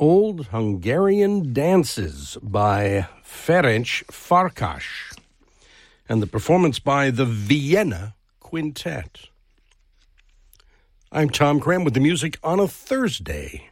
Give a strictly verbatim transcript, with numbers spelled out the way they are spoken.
Old Hungarian Dances by Ferenc Farkas, and the performance by the Vienna Quintet. I'm Tom Cram with the music on a Thursday.